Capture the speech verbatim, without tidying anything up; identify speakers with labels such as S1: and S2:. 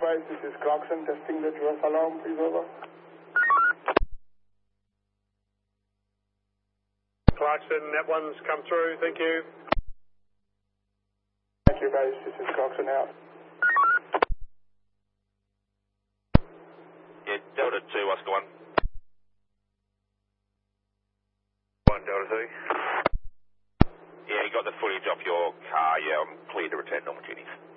S1: base, this is Clarkson, testing the U S alarm, please, over.
S2: Clarkson, net one's come through, thank you.
S1: Thank you, base, this is Clarkson out.
S3: Yeah, Delta two, Oscar one.
S2: One, Delta two.
S3: Yeah, you got the footage off your car, yeah, I'm clear to return normal duties.